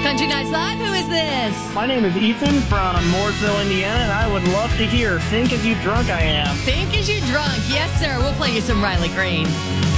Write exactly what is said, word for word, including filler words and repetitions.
Country Nights Live, who is this? My name is Ethan from Mooresville, Indiana, and I would love to hear Think As You Drunk I Am. Think As You Drunk. Yes, sir. We'll play you some Riley Green.